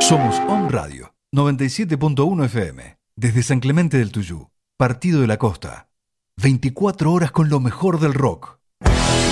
Somos On Radio 97.1 FM, desde San Clemente del Tuyú, Partido de la Costa. 24 horas con lo mejor del rock.